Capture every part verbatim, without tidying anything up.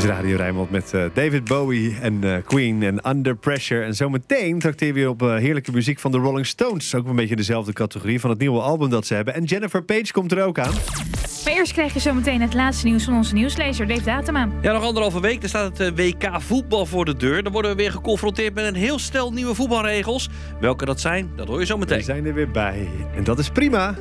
is Radio Rijnmond met uh, David Bowie en uh, Queen en Under Pressure. En zometeen trakteer we weer op uh, heerlijke muziek van de Rolling Stones. Ook een beetje dezelfde categorie van het nieuwe album dat ze hebben. En Jennifer Page komt er ook aan. Maar eerst krijg je zometeen het laatste nieuws van onze nieuwslezer Dave Datema. Ja, nog anderhalve week. Dan staat het W K voetbal voor de deur. Dan worden we weer geconfronteerd met een heel stel nieuwe voetbalregels. Welke dat zijn, dat hoor je zo meteen. We zijn er weer bij. En dat is prima.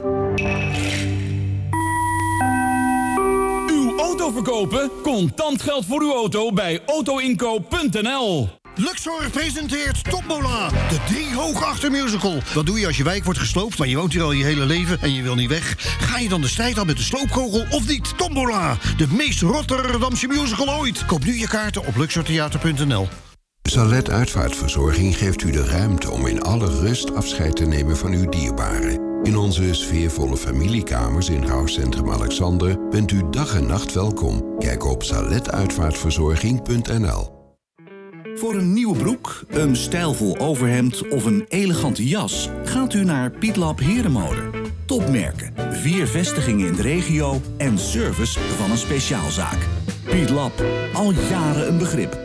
Uw auto verkopen? Contant geld voor uw auto bij autoinkoop punt n l. Luxor presenteert Tombola, de drie hoog musical. Wat doe je als je wijk wordt gesloopt, maar je woont hier al je hele leven en je wil niet weg? Ga je dan de strijd aan met de sloopkogel of niet? Tombola, de meest Rotterdamse musical ooit. Koop nu je kaarten op luxor theater punt n l. Salet Uitvaartverzorging geeft u de ruimte om in alle rust afscheid te nemen van uw dierbaren. In onze sfeervolle familiekamers in Rouwcentrum Alexander bent u dag en nacht welkom. Kijk op salet uitvaartverzorging punt n l. Voor een nieuwe broek, een stijlvol overhemd of een elegante jas gaat u naar Pietlab Herenmode. Topmerken, vier vestigingen in de regio en service van een speciaalzaak. Pietlab, al jaren een begrip.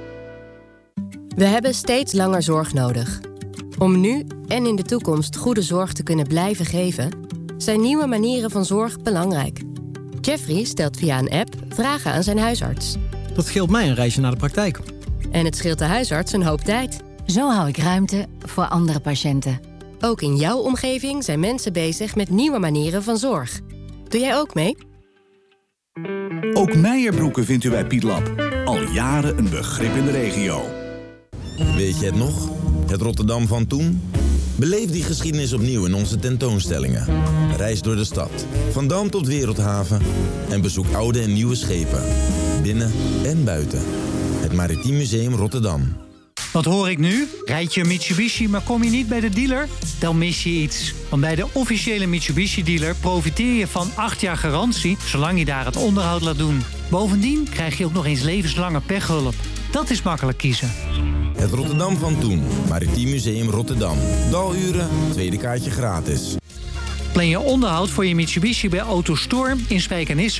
We hebben steeds langer zorg nodig. Om nu en in de toekomst goede zorg te kunnen blijven geven, zijn nieuwe manieren van zorg belangrijk. Jeffrey stelt via een app vragen aan zijn huisarts. Dat scheelt mij een reisje naar de praktijk. En het scheelt de huisarts een hoop tijd. Zo hou ik ruimte voor andere patiënten. Ook in jouw omgeving zijn mensen bezig met nieuwe manieren van zorg. Doe jij ook mee? Ook Meijerbroeken vindt u bij Pietlab. Al jaren een begrip in de regio. Weet je het nog? Het Rotterdam van toen? Beleef die geschiedenis opnieuw in onze tentoonstellingen. Reis door de stad, van Dam tot Wereldhaven. En bezoek oude en nieuwe schepen. Binnen en buiten. Het Maritiem Museum Rotterdam. Wat hoor ik nu? Rijd je een Mitsubishi, maar kom je niet bij de dealer? Dan mis je iets. Want bij de officiële Mitsubishi-dealer profiteer je van acht jaar garantie, zolang je daar het onderhoud laat doen. Bovendien krijg je ook nog eens levenslange pechhulp. Dat is makkelijk kiezen. Het Rotterdam van toen. Maritiem Museum Rotterdam. Daluren, tweede kaartje gratis. Plan je onderhoud voor je Mitsubishi bij AutoStore in Spijkenisse.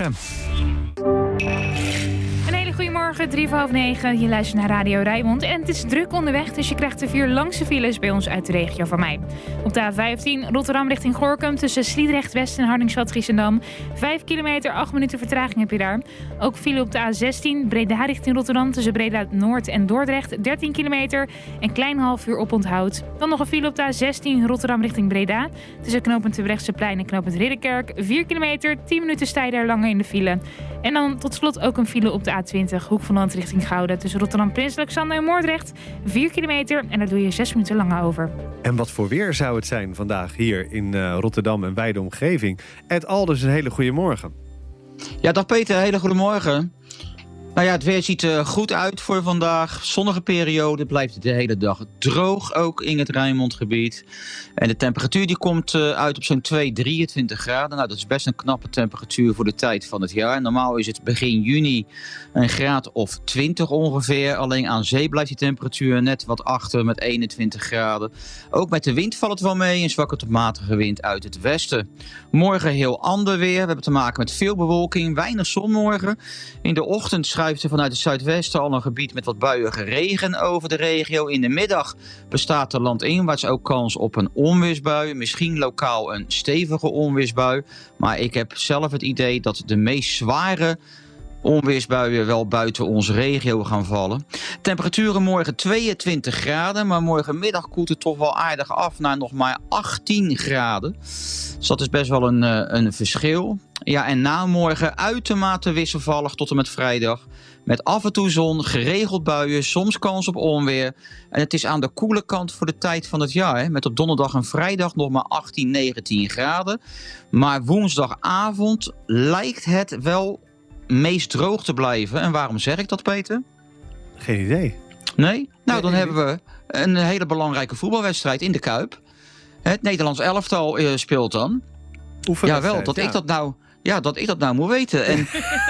Goedemorgen, drie voor half negen. Je luistert naar Radio Rijnmond. En het is druk onderweg, dus je krijgt de vier langste files bij ons uit de regio van mij. Op de A vijftien, Rotterdam richting Gorinchem, tussen Sliedrecht West en Hardingsveld-Giessendam. Vijf kilometer, acht minuten vertraging heb je daar. Ook file op de A zestien, Breda richting Rotterdam, tussen Breda Noord en Dordrecht. dertien kilometer, een klein half uur oponthoud. Dan nog een file op de A zestien, Rotterdam richting Breda, tussen knooppunt Terbrechtseplein en knooppunt Ridderkerk. vier kilometer, tien minuten sta je daar langer in de file. En dan tot slot ook een file op de A twintig, Hoek van Holland richting Gouda, tussen Rotterdam, Prins Alexander en Moordrecht. vier kilometer en daar doe je zes minuten langer over. En wat voor weer zou het zijn vandaag hier in uh, Rotterdam en wijde omgeving? Ed Alders, een hele goede morgen. Ja, dag Peter, hele goede morgen. Nou ja, het weer ziet er goed uit voor vandaag. Zonnige periode, blijft de hele dag droog, ook in het Rijnmondgebied. En de temperatuur die komt uit op zo'n twee, drieëntwintig graden. Nou, dat is best een knappe temperatuur voor de tijd van het jaar. Normaal is het begin juni een graad of twintig ongeveer. Alleen aan zee blijft die temperatuur net wat achter met eenentwintig graden. Ook met de wind valt het wel mee, een zwakke tot matige wind uit het westen. Morgen heel ander weer. We hebben te maken met veel bewolking, weinig zon morgen. In de ochtend schuift er vanuit het zuidwesten al een gebied met wat buiige regen over de regio. In de middag bestaat er landinwaarts ook kans op een onweersbui. Misschien lokaal een stevige onweersbui. Maar ik heb zelf het idee dat de meest zware onweersbuien wel buiten onze regio gaan vallen. Temperaturen morgen tweeëntwintig graden, maar morgenmiddag koelt het toch wel aardig af naar nog maar achttien graden. Dus dat is best wel een, een verschil. Ja, en na morgen uitermate wisselvallig tot en met vrijdag. Met af en toe zon, geregeld buien, soms kans op onweer. En het is aan de koele kant voor de tijd van het jaar. Hè? Met op donderdag en vrijdag nog maar achttien, negentien graden. Maar woensdagavond lijkt het wel meest droog te blijven. En waarom zeg ik dat, Peter? Geen idee. Nee? Nou, dan hebben we een hele belangrijke voetbalwedstrijd in de Kuip. Het Nederlands elftal uh, speelt dan. Ja, wel, dat ja. ik dat nou... Ja, dat ik dat nou moet weten. En,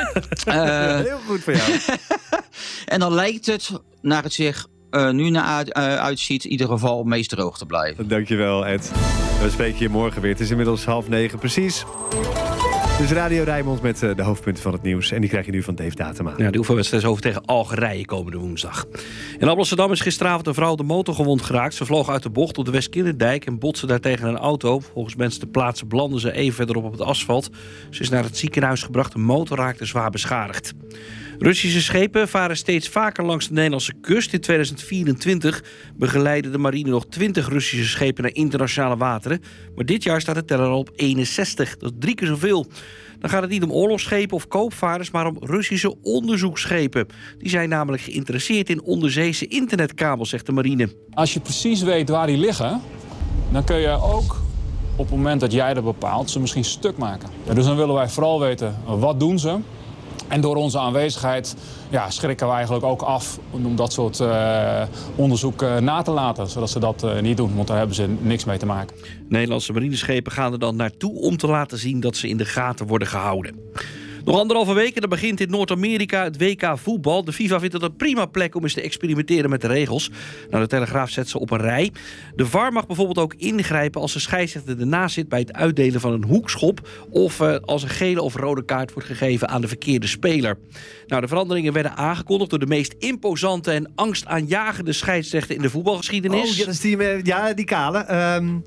uh, Heel goed voor jou. En dan lijkt het, naar het zich uh, nu naar uh, uitziet, in ieder geval meest droog te blijven. Dankjewel, Ed. We spreken je morgen weer. Het is inmiddels half negen precies. Dus Radio Rijnmond met uh, de hoofdpunten van het nieuws. En die krijg je nu van Dave Datema. Ja, de oefenwedstrijd is over tegen Algerije komende woensdag. In Alblasserdam is gisteravond een vrouw op de motor gewond geraakt. Ze vloog uit de bocht op de Westkinderdijk en botste daar tegen een auto. Volgens mensen ter plaatse belandde ze even verderop op het asfalt. Ze is naar het ziekenhuis gebracht. De motor raakte zwaar beschadigd. Russische schepen varen steeds vaker langs de Nederlandse kust. In tweeduizend vierentwintig begeleidde de marine nog twintig Russische schepen naar internationale wateren. Maar dit jaar staat de teller al op eenenzestig. Dat is drie keer zoveel. Dan gaat het niet om oorlogsschepen of koopvaarders, maar om Russische onderzoeksschepen. Die zijn namelijk geïnteresseerd in onderzeese internetkabels, zegt de marine. Als je precies weet waar die liggen, dan kun je ook op het moment dat jij dat bepaalt ze misschien stuk maken. Ja, dus dan willen wij vooral weten, wat doen ze? En door onze aanwezigheid ja, schrikken we eigenlijk ook af om dat soort uh, onderzoek uh, na te laten. Zodat ze dat uh, niet doen, want daar hebben ze niks mee te maken. Nederlandse marineschepen gaan er dan naartoe om te laten zien dat ze in de gaten worden gehouden. Nog anderhalve week en dan begint in Noord-Amerika het W K voetbal. De FIFA vindt het een prima plek om eens te experimenteren met de regels. Nou, de Telegraaf zet ze op een rij. De V A R mag bijvoorbeeld ook ingrijpen als de scheidsrechter ernaast zit bij het uitdelen van een hoekschop, of uh, als een gele of rode kaart wordt gegeven aan de verkeerde speler. Nou, de veranderingen werden aangekondigd door de meest imposante en angstaanjagende scheidsrechter in de voetbalgeschiedenis. Oh, ja, dat is die, ja, die kale. Um,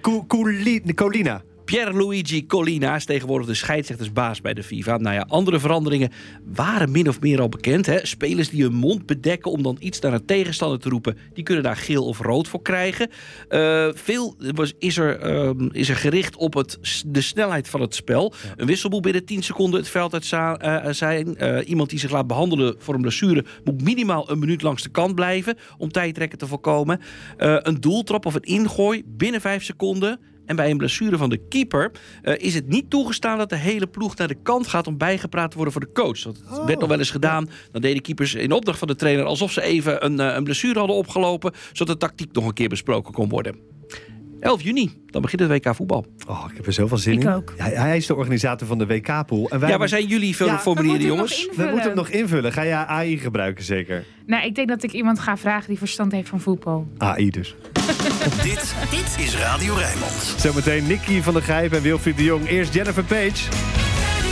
uh, Colina. Pierluigi Collina is tegenwoordig de scheidsrechtersbaas bij de FIFA. Nou ja, andere veranderingen waren min of meer al bekend. Hè? Spelers die hun mond bedekken om dan iets naar een tegenstander te roepen, die kunnen daar geel of rood voor krijgen. Uh, veel was, is, er, uh, is er gericht op het, de snelheid van het spel. Ja. Een wissel moet binnen tien seconden het veld uit uh, zijn. Uh, iemand die zich laat behandelen voor een blessure moet minimaal een minuut langs de kant blijven om tijdrekken te voorkomen. Uh, een doeltrap of een ingooi binnen vijf seconden. En bij een blessure van de keeper uh, is het niet toegestaan dat de hele ploeg naar de kant gaat om bijgepraat te worden voor de coach. Dat oh, werd nog wel eens gedaan. Dan deden keepers in opdracht van de trainer alsof ze even een, uh, een blessure hadden opgelopen, zodat de tactiek nog een keer besproken kon worden. elf juni, dan begint het W K voetbal. Oh, ik heb er zoveel zin ik in. Ook. Ja, hij is de organisator van de W K-pool. En wij ja, waar zijn jullie veel ja, formulieren, jongens? We moeten hem nog invullen. Ga jij A I gebruiken, zeker? Nou, ik denk dat ik iemand ga vragen die verstand heeft van voetbal. A I dus. dit, dit is Radio Rijnmond. Zometeen Nicky van der Gijp en Wilfried de Jong. Eerst Jennifer Page.